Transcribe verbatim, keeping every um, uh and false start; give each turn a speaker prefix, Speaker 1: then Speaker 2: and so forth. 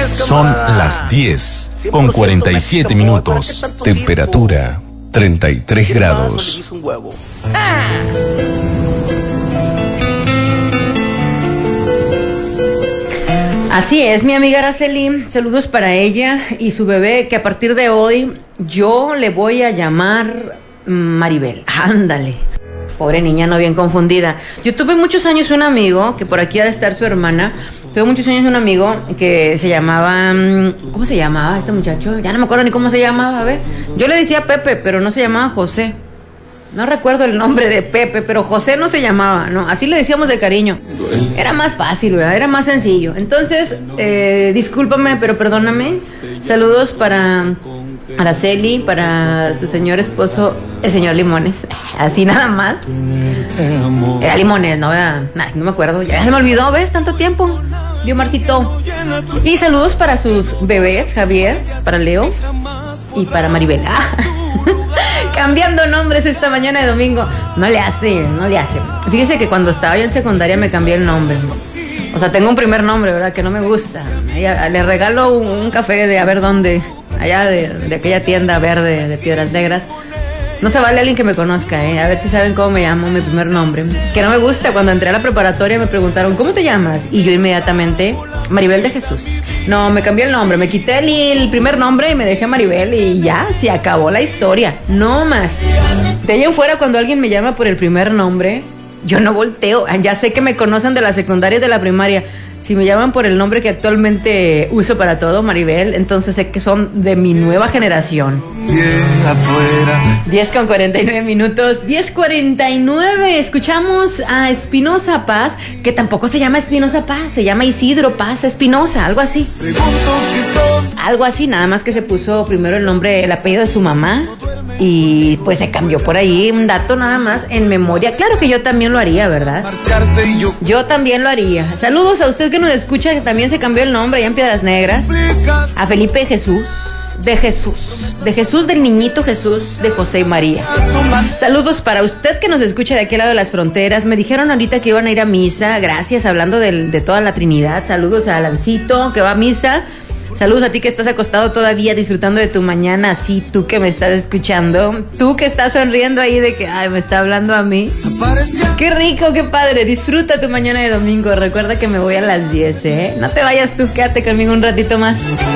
Speaker 1: Son las diez con cuarenta y siete minutos. Temperatura treinta y tres grados.
Speaker 2: Así es, mi amiga Araceli, saludos para ella y su bebé, que a partir de hoy yo le voy a llamar Maribel. Ándale, pobre niña, no bien confundida. Yo tuve muchos años un amigo, que por aquí ha de estar su hermana, tuve muchos años un amigo que se llamaba, ¿cómo se llamaba este muchacho? Ya no me acuerdo ni cómo se llamaba, a ver. Yo le decía Pepe, pero no se llamaba José. No recuerdo el nombre de Pepe, pero José no se llamaba, no, así le decíamos de cariño. Era más fácil, ¿verdad? Era más sencillo. Entonces, eh, discúlpame, pero perdóname. Saludos para Araceli, para su señor esposo, el señor Limones. Así nada más. Era Limones, ¿no? Nah, no me acuerdo, ya se me olvidó, ¿ves? Tanto tiempo. Diomarcito. Y saludos para sus bebés, Javier, para Leo y para Maribel. Cambiando nombres esta mañana de domingo. No le hace, no le hace. Fíjese que cuando estaba yo en secundaria me cambié el nombre. O sea, tengo un primer nombre, ¿verdad? Que no me gusta. Ella, le regalo un, un café de a ver dónde. Allá de, de aquella tienda verde de Piedras Negras. No se vale alguien que me conozca, ¿eh? A ver si saben cómo me llamo, mi primer nombre. Que no me gusta. Cuando entré a la preparatoria me preguntaron, ¿cómo te llamas? Y yo inmediatamente, Maribel de Jesús. No, me cambié el nombre. Me quité el, el primer nombre y me dejé Maribel y ya, se acabó la historia. No más. De ahí en fuera, cuando alguien me llama por el primer nombre, yo no volteo. Ya sé que me conocen de la secundaria y de la primaria. Si me llaman por el nombre que actualmente uso para todo, Maribel, entonces sé que son de mi nueva generación. diez con cuarenta y nueve minutos, diez cuarenta y nueve. Escuchamos a Espinosa Paz, que tampoco se llama Espinosa Paz, se llama Isidro Paz Espinosa, algo así. Algo así, nada más que se puso primero el nombre, el apellido de su mamá. Y pues se cambió por ahí un dato nada más en memoria. Claro que yo también lo haría, ¿verdad? Yo también lo haría. Saludos a usted que nos escucha, que también se cambió el nombre allá en Piedras Negras. A Felipe Jesús, de Jesús, de Jesús, del niñito Jesús, de José y María. Saludos para usted que nos escucha de aquel lado de las fronteras. Me dijeron ahorita que iban a ir a misa. Gracias, hablando de, de toda la Trinidad. Saludos a Alancito, que va a misa. Saludos a ti que estás acostado todavía disfrutando de tu mañana, así tú que me estás escuchando, tú que estás sonriendo ahí de que, ay, me está hablando a mí. Qué rico, qué padre, disfruta tu mañana de domingo. Recuerda que me voy a las diez, ¿eh? No te vayas tú, quédate conmigo un ratito más.